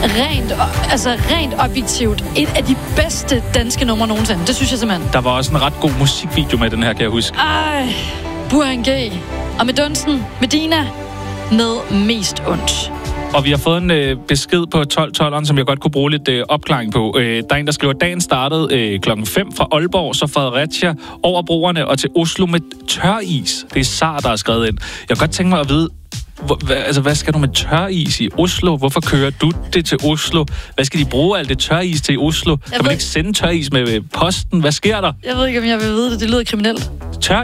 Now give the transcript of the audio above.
rent objektivt et af de bedste danske numre nogensinde. Det synes jeg simpelthen. Der var også en ret god musikvideo med den her, kan jeg huske. Burhan G. Og med Dunsten, Medina, med Mest Ondt. Og vi har fået en besked på 1212'eren, som jeg godt kunne bruge lidt opklaring på. Der er en, der skriver, dagen startede klokken 5 fra Aalborg, så Fredericia over broerne og til Oslo med tøris. Det er Sar, der har skrevet ind. Jeg kan godt tænke mig at vide, hvad skal du med tøris i Oslo? Hvorfor kører du det til Oslo? Hvad skal de bruge alt det tøris til i Oslo? Kan man ikke sende tøris med posten? Hvad sker der? Jeg ved ikke, om jeg vil vide det. Det lyder kriminelt.